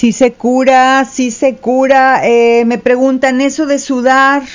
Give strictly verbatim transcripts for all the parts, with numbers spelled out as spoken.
Sí se cura, sí se cura. Eh, me preguntan eso de sudar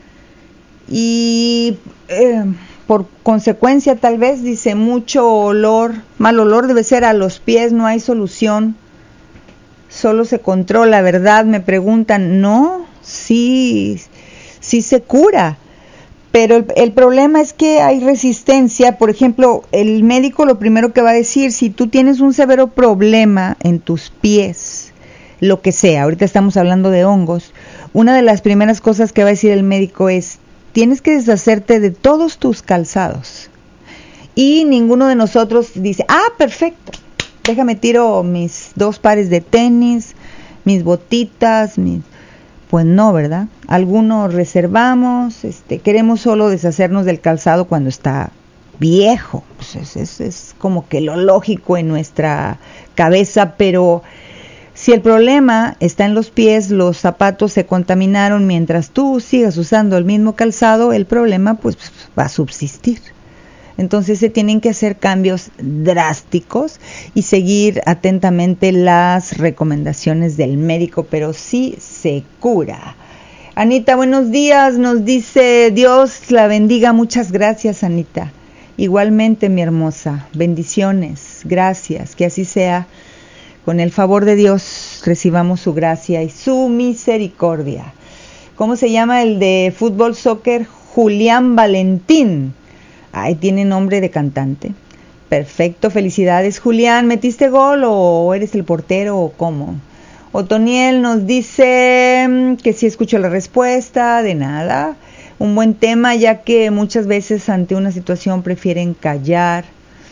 y eh, por consecuencia tal vez, dice, mucho olor, mal olor debe ser a los pies, no hay solución, solo se controla, ¿verdad? Me preguntan, no, sí, sí se cura. Pero el, el problema es que hay resistencia. Por ejemplo, el médico lo primero que va a decir, si tú tienes un severo problema en tus pies, lo que sea, ahorita estamos hablando de hongos, una de las primeras cosas que va a decir el médico es, tienes que deshacerte de todos tus calzados. Y ninguno de nosotros dice, ah, perfecto, déjame tiro mis dos pares de tenis, mis botitas, mis... Pues no, ¿verdad? Algunos reservamos, este, queremos solo deshacernos del calzado cuando está viejo. Pues es, es, es como que lo lógico en nuestra cabeza, pero si el problema está en los pies, los zapatos se contaminaron mientras tú sigas usando el mismo calzado, el problema pues va a subsistir. Entonces se tienen que hacer cambios drásticos y seguir atentamente las recomendaciones del médico, pero sí se cura. Anita, buenos días, nos dice Dios la bendiga, muchas gracias Anita. Igualmente mi hermosa, bendiciones, gracias, que así sea. Con el favor de Dios recibamos su gracia y su misericordia. ¿Cómo se llama el de fútbol soccer? Julián Valentín. Ay, tiene nombre de cantante. Perfecto, felicidades Julián. ¿Metiste gol o eres el portero o cómo? Otoniel nos dice que sí escuchó la respuesta, de nada. Un buen tema, ya que muchas veces ante una situación prefieren callar.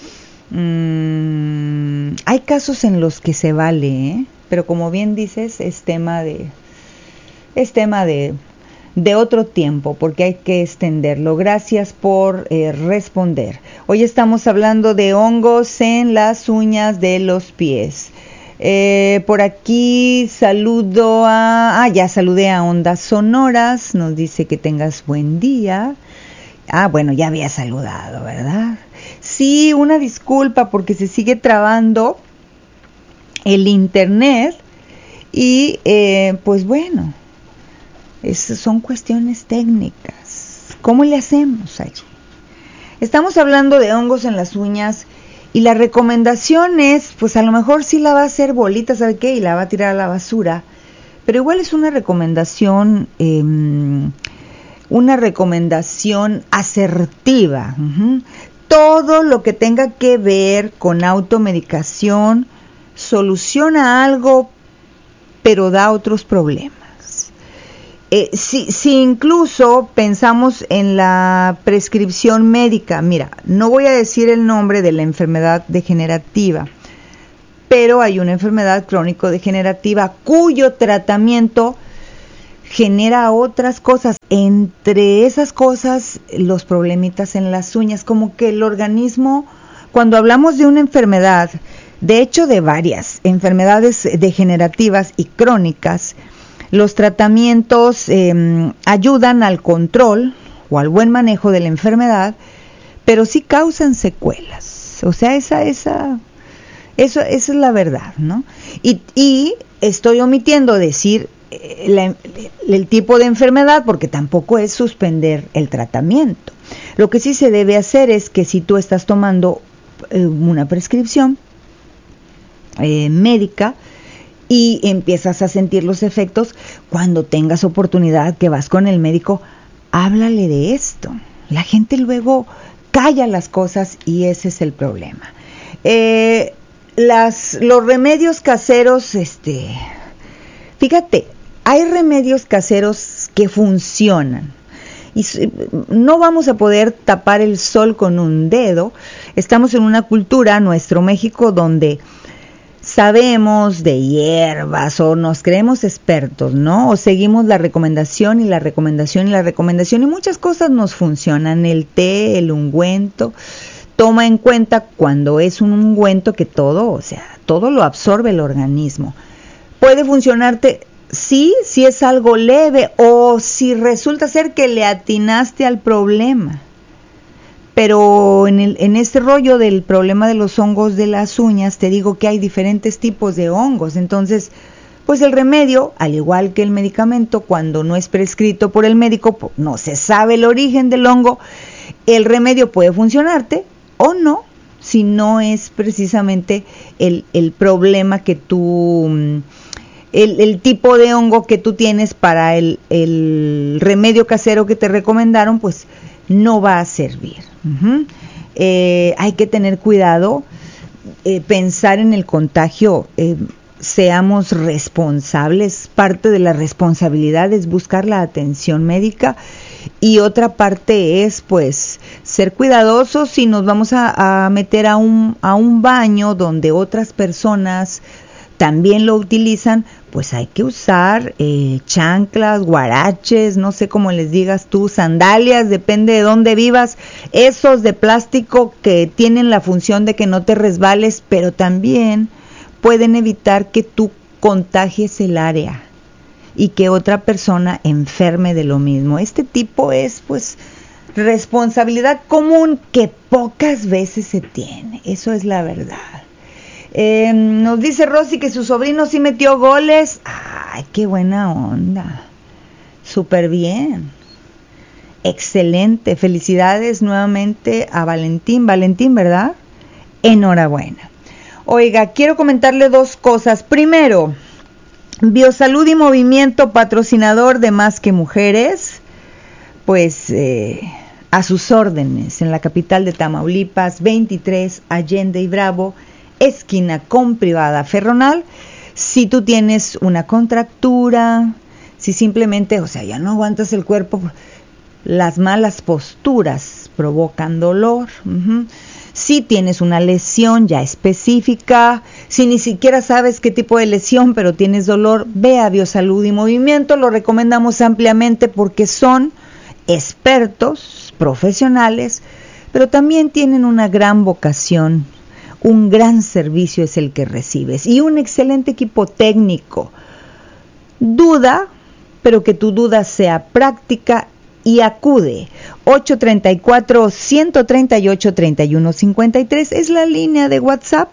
Mm, hay casos en los que se vale, ¿eh? Pero como bien dices, es tema de... Es tema de... de otro tiempo, porque hay que extenderlo. Gracias por eh, responder. Hoy estamos hablando de hongos en las uñas de los pies. Eh, por aquí saludo a... Ah, ya saludé a Ondas Sonoras. Nos dice que tengas buen día. Ah, bueno, ya había saludado, ¿verdad? Sí, una disculpa porque se sigue trabando el internet y eh, pues bueno... Esas son cuestiones técnicas. ¿Cómo le hacemos allí? Estamos hablando de hongos en las uñas y la recomendación es, pues a lo mejor sí la va a hacer bolita, ¿sabe qué? Y la va a tirar a la basura. Pero igual es una recomendación, eh, una recomendación asertiva. Uh-huh. Todo lo que tenga que ver con automedicación soluciona algo, pero da otros problemas. Eh, si, si incluso pensamos en la prescripción médica, mira, no voy a decir el nombre de la enfermedad degenerativa, pero hay una enfermedad crónico-degenerativa cuyo tratamiento genera otras cosas, entre esas cosas los problemitas en las uñas, como que el organismo, cuando hablamos de una enfermedad, de hecho de varias enfermedades degenerativas y crónicas, los tratamientos eh, ayudan al control o al buen manejo de la enfermedad, pero sí causan secuelas. O sea, esa, esa, eso, esa es la verdad, ¿no? Y, y estoy omitiendo decir eh, la, el tipo de enfermedad porque tampoco es suspender el tratamiento. Lo que sí se debe hacer es que si tú estás tomando eh, una prescripción eh, médica, y empiezas a sentir los efectos, cuando tengas oportunidad que vas con el médico, háblale de esto. La gente luego calla las cosas y ese es el problema. Eh, las, los remedios caseros, este, fíjate, hay remedios caseros que funcionan. Y no vamos a poder tapar el sol con un dedo. Estamos en una cultura, nuestro México, donde sabemos de hierbas o nos creemos expertos, ¿no? O seguimos la recomendación y la recomendación y la recomendación y muchas cosas nos funcionan, el té, el ungüento. Toma en cuenta cuando es un ungüento que todo, o sea, todo lo absorbe el organismo. Puede funcionarte, sí, si es algo leve o si resulta ser que le atinaste al problema. Pero en, el, en este rollo del problema de los hongos de las uñas, te digo que hay diferentes tipos de hongos. Entonces, pues el remedio, al igual que el medicamento, cuando no es prescrito por el médico, no se sabe el origen del hongo, el remedio puede funcionarte o no, si no es precisamente el, el problema que tú, el, el tipo de hongo que tú tienes para el, el remedio casero que te recomendaron, pues no va a servir. Uh-huh. Eh, hay que tener cuidado, eh, pensar en el contagio, eh, seamos responsables, parte de la responsabilidad es buscar la atención médica y otra parte es pues ser cuidadosos si nos vamos a, a meter a un, a un baño donde otras personas también lo utilizan, pues hay que usar eh, chanclas, guaraches, no sé cómo les digas tú, sandalias, depende de dónde vivas, esos de plástico que tienen la función de que no te resbales, pero también pueden evitar que tú contagies el área y que otra persona enferme de lo mismo. Este tipo es pues responsabilidad común que pocas veces se tiene, eso es la verdad. Eh, nos dice Rosy que su sobrino sí metió goles. Ay, qué buena onda. Súper bien. Excelente. Felicidades nuevamente a Valentín. Valentín, ¿verdad? Enhorabuena. Oiga, quiero comentarle dos cosas. Primero, Biosalud y Movimiento, patrocinador de Más que Mujeres, pues eh, a sus órdenes en la capital de Tamaulipas, veintitrés Allende y Bravo, esquina con Privada Ferronal. Si tú tienes una contractura, si simplemente, o sea, ya no aguantas el cuerpo, las malas posturas provocan dolor. Uh-huh. Si tienes una lesión ya específica, si ni siquiera sabes qué tipo de lesión, pero tienes dolor, ve a Biosalud y Movimiento. Lo recomendamos ampliamente porque son expertos, profesionales, pero también tienen una gran vocación. Un gran servicio es el que recibes y un excelente equipo técnico. Duda, pero que tu duda sea práctica y acude. ocho tres cuatro, uno tres ocho, tres uno cinco tres es la línea de WhatsApp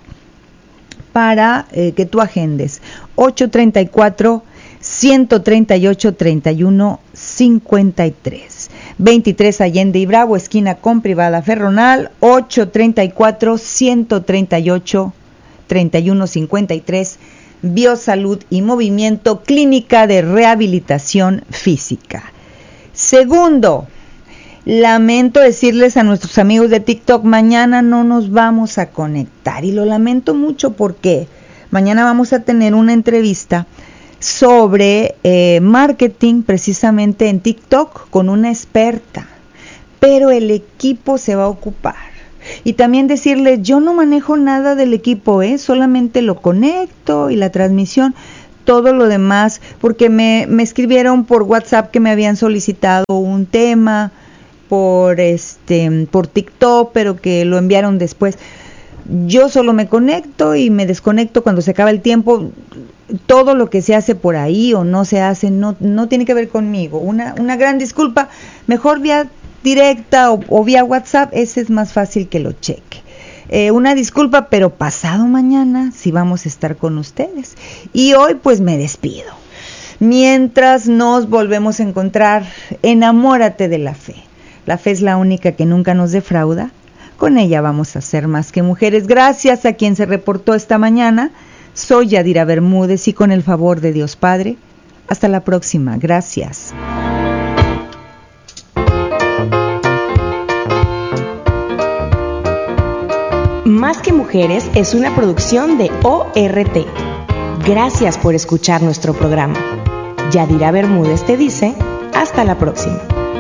para eh, que tú agendes. ocho tres cuatro, uno tres ocho, tres uno cinco tres. veintitrés Allende y Bravo, esquina con Privada Ferronal, ocho tres cuatro, uno tres ocho, tres uno cinco tres, Biosalud y Movimiento, clínica de rehabilitación física. Segundo, lamento decirles a nuestros amigos de TikTok, mañana no nos vamos a conectar y lo lamento mucho porque mañana vamos a tener una entrevista sobre eh, marketing precisamente en TikTok con una experta, pero el equipo se va a ocupar. Y también decirles, yo no manejo nada del equipo, ¿eh? Solamente lo conecto y la transmisión, todo lo demás, porque me, me escribieron por WhatsApp que me habían solicitado un tema por este por TikTok, pero que lo enviaron después. Yo solo me conecto y me desconecto cuando se acaba el tiempo. Todo lo que se hace por ahí o no se hace no, no tiene que ver conmigo. Una, una gran disculpa, mejor vía directa o, o vía WhatsApp, ese es más fácil que lo cheque. Eh, una disculpa, pero pasado mañana sí vamos a estar con ustedes. Y hoy pues me despido. Mientras nos volvemos a encontrar, enamórate de la fe. La fe es la única que nunca nos defrauda. Con ella vamos a ser más que mujeres. Gracias a quien se reportó esta mañana. Soy Yadira Bermúdez y con el favor de Dios Padre, hasta la próxima. Gracias. Más que Mujeres es una producción de O R T. Gracias por escuchar nuestro programa. Yadira Bermúdez te dice, hasta la próxima.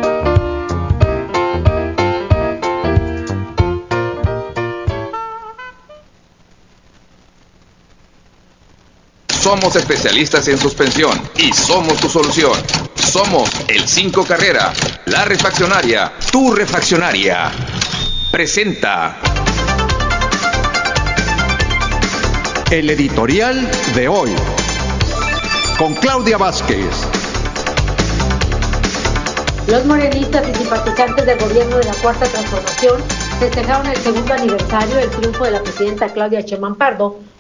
Somos especialistas en suspensión y somos tu solución. Somos el cinco Carrera, la refaccionaria, tu refaccionaria. Presenta el editorial de hoy con Claudia Vázquez. Los morenistas y simpatizantes del gobierno de la Cuarta Transformación festejaron el segundo aniversario del triunfo de la presidenta Claudia Sheinbaum Pardo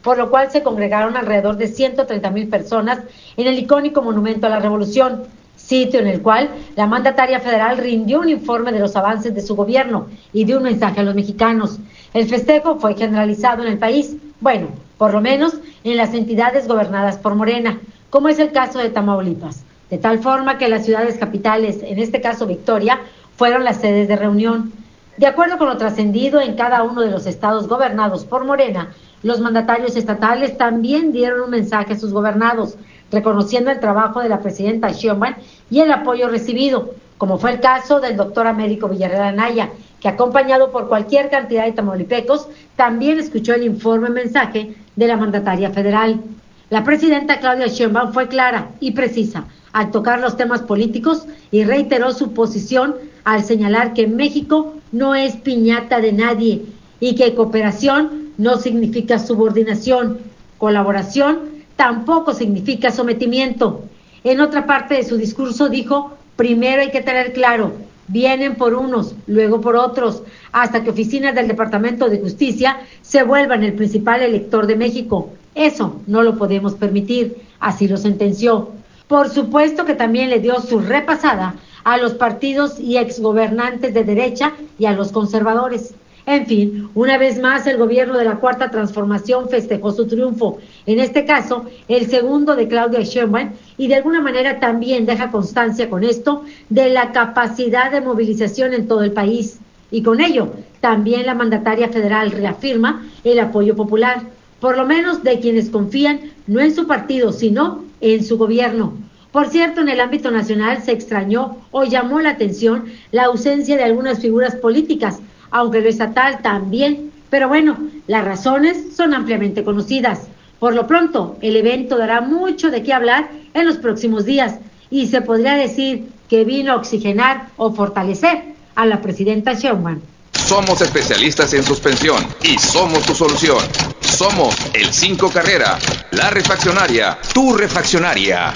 por lo cual se congregaron alrededor de ciento treinta mil personas en el icónico Monumento a la Revolución, sitio en el cual la mandataria federal rindió un informe de los avances de su gobierno y dio un mensaje a los mexicanos. El festejo fue generalizado en el país, bueno, por lo menos en las entidades gobernadas por Morena, como es el caso de Tamaulipas, de tal forma que las ciudades capitales, en este caso Victoria, fueron las sedes de reunión. De acuerdo con lo trascendido en cada uno de los estados gobernados por Morena, los mandatarios estatales también dieron un mensaje a sus gobernados, reconociendo el trabajo de la presidenta Sheinbaum y el apoyo recibido, como fue el caso del doctor Américo Villarreal Anaya, que acompañado por cualquier cantidad de tamaulipecos, también escuchó el informe mensaje de la mandataria federal. La presidenta Claudia Sheinbaum fue clara y precisa al tocar los temas políticos y reiteró su posición al señalar que México no es piñata de nadie y que cooperación no significa subordinación, colaboración tampoco significa sometimiento. En otra parte de su discurso dijo, primero hay que tener claro, vienen por unos, luego por otros, hasta que oficinas del Departamento de Justicia se vuelvan el principal elector de México. Eso no lo podemos permitir, así lo sentenció. Por supuesto que también le dio su repasada a los partidos y exgobernantes de derecha y a los conservadores. En fin, una vez más el gobierno de la Cuarta Transformación festejó su triunfo, en este caso el segundo de Claudia Sheinbaum, y de alguna manera también deja constancia con esto de la capacidad de movilización en todo el país. Y con ello, también la mandataria federal reafirma el apoyo popular, por lo menos de quienes confían no en su partido, sino en su gobierno. Por cierto, en el ámbito nacional se extrañó o llamó la atención la ausencia de algunas figuras políticas, aunque lo estatal también, pero bueno, las razones son ampliamente conocidas. Por lo pronto, el evento dará mucho de qué hablar en los próximos días y se podría decir que vino a oxigenar o fortalecer a la presidenta Sheinbaum. Somos especialistas en suspensión y somos tu solución. Somos el cinco Carrera, la refaccionaria, tu refaccionaria.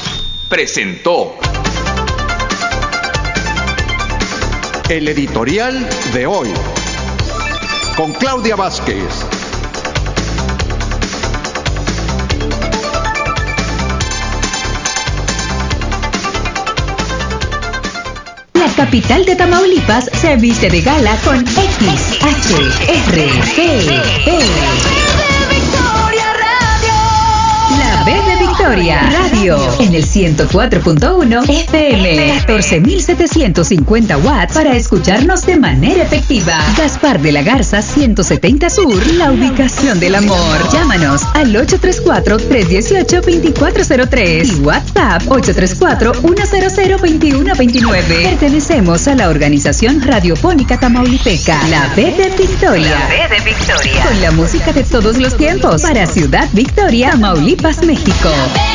Presentó el editorial de hoy con Claudia Vázquez. La capital de Tamaulipas se viste de gala con X H R P E. La B de Victoria Radio en el ciento cuatro punto uno F M, catorce mil setecientos cincuenta watts para escucharnos de manera efectiva. Gaspar de la Garza ciento setenta Sur, la ubicación del amor. Llámanos al ocho tres cuatro, tres uno ocho, dos cuatro cero tres y WhatsApp ocho tres cuatro, uno cero cero, dos uno dos nueve. Pertenecemos a la organización radiofónica tamaulipeca, la B de Victoria. La B de Victoria. Con la música de todos los tiempos para Ciudad Victoria, Tamaulipas, México.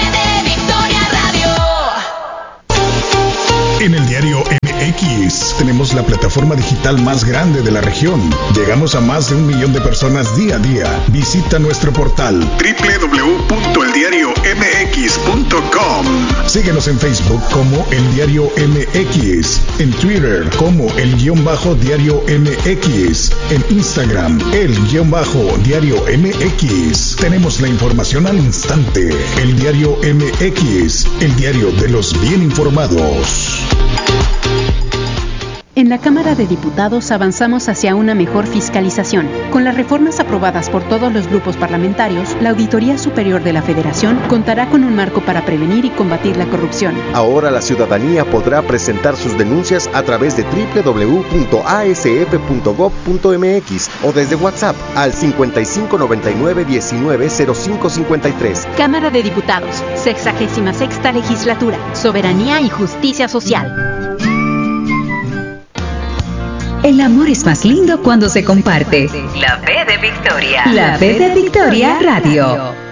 En el diario M X tenemos la plataforma digital más grande de la región. Llegamos a más de un millón de personas día a día. Visita nuestro portal doble u doble u doble u punto el diario m x punto com. Síguenos en Facebook como El Diario M X, en Twitter como El Guión Bajo Diario M X, en Instagram El Guión Bajo Diario M X. Tenemos la información al instante. El Diario M X, el diario de los bien informados. En la Cámara de Diputados avanzamos hacia una mejor fiscalización. Con las reformas aprobadas por todos los grupos parlamentarios, la Auditoría Superior de la Federación contará con un marco para prevenir y combatir la corrupción. Ahora la ciudadanía podrá presentar sus denuncias a través de doble u doble u doble u punto a s f punto gob punto m x o desde WhatsApp al cincuenta y cinco noventa y nueve diecinueve cero cinco cincuenta y tres. Cámara de Diputados, sexagésima sexta Legislatura, Soberanía y Justicia Social. El amor es más lindo cuando se comparte. La B de Victoria. La B de Victoria Radio.